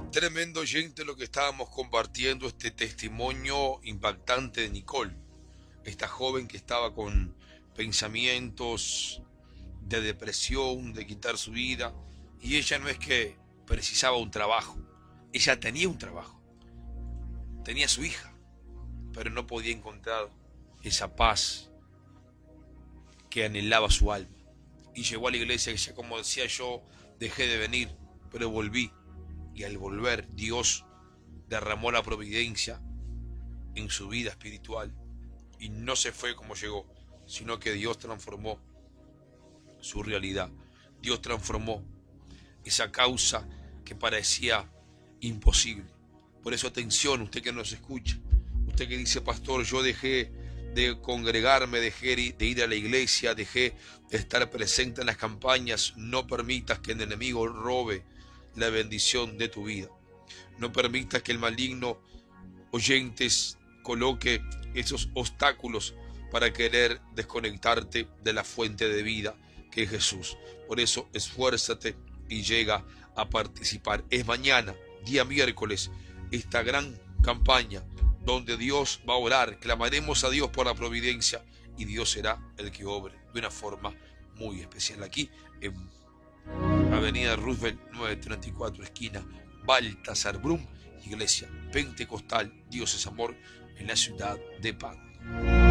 Tremendo oyente lo que estábamos compartiendo, este testimonio impactante de Nicole, esta joven que estaba con pensamientos de depresión, de quitar su vida, y ella no es que precisaba un trabajo, ella tenía un trabajo, tenía su hija, pero no podía encontrar esa paz que anhelaba su alma. Y llegó a la iglesia, que ya como decía yo, dejé de venir, pero volví. Y al volver, Dios derramó la providencia en su vida espiritual. Y no se fue como llegó, sino que Dios transformó su realidad. Dios transformó esa causa que parecía imposible. Por eso atención, usted que nos escucha, usted que dice: pastor, yo dejé de congregarme, dejé de ir a la iglesia, dejé de estar presente en las campañas. No permitas que el enemigo robe la bendición de tu vida. No permitas que el maligno, oyentes, coloque esos obstáculos para querer desconectarte de la fuente de vida que es Jesús. Por eso esfuérzate y llega a participar. Es mañana, día miércoles, esta gran campaña donde Dios va a orar. Clamaremos a Dios por la providencia y Dios será el que obre de una forma muy especial. Aquí en Avenida Roosevelt 934, esquina Baltasar Brum, Iglesia Pentecostal Dios es Amor, en la ciudad de Pan.